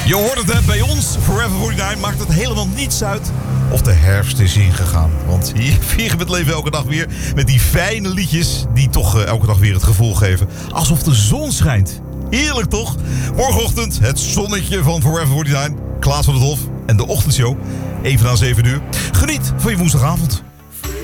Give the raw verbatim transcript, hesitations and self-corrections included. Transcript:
Je hoort het, hè, bij ons, Forever negenenveertig, maakt het helemaal niets uit of de herfst is ingegaan. Want hier vieren we het leven elke dag weer met die fijne liedjes die toch uh, elke dag weer het gevoel geven alsof de zon schijnt. Heerlijk toch? Morgenochtend het zonnetje van Forever negenenveertig, Klaas van het Hof en de ochtendshow. Even na zeven uur. Geniet van je woensdagavond.